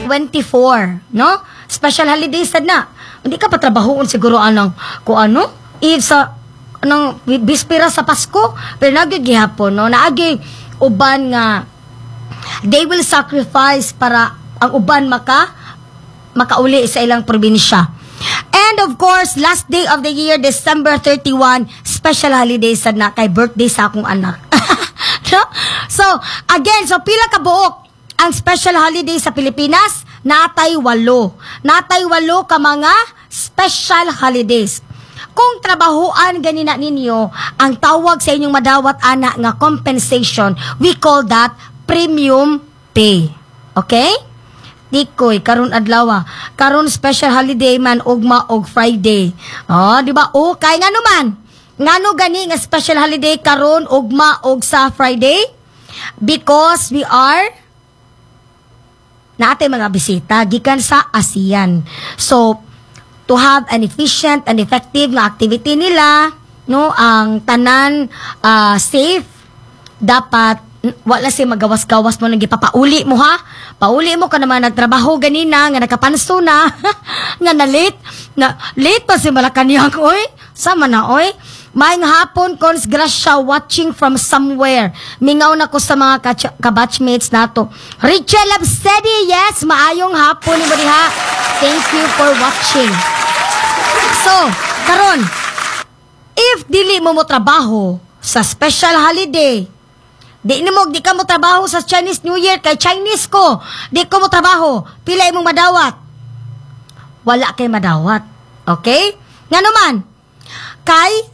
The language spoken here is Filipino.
24, no? Special holidays sad na. Hindi ka patrabahoon siguro anang kung ano? If sa anong bispera sa Pasko, pero nagyud gihapon, no? Naagi uban nga they will sacrifice para ang uban makauli sa ilang probinsya. And of course, last day of the year, December 31, special holiday sad na kay birthday sa akong anak. No? So, again, pila ka buok ang special holiday sa Pilipinas? Natay 8. Natay 8 ka mga special holidays. Kung trabahoan ganina ninyo, ang tawag sa inyong madawat ana nga compensation, we call that premium pay. Okay? Tikoy, karon adlaw. Karon special holiday man ugma og Friday. Oh, di ba? Oh, kay ngano man. Ngano gani nga special holiday karon ugma og sa Friday? Because we are naatay mga bisita gikan sa ASEAN. So, to have an efficient and effective nga activity nila, no, ang tanan safe, dapat wala si magawas-gawas mo nang gipapauli mo ha. Pauli mo ka naman nagtrabaho ganina nga nakapanso na nga na late pa si Malacanang oy. Sama na oy. Maayong hapon Cons Gracia watching from somewhere. Mingaw na ko sa mga kabatchmates nato. Richel Absedi, yes, maayong hapon ni diha. Thank you for watching. So, karon, if dili mo trabaho sa special holiday, di ka mo trabaho sa Chinese New Year, kay Chinese ko, di ko mo trabaho, pila imong madawat? Wala kay madawat. Okay? Nga naman, kay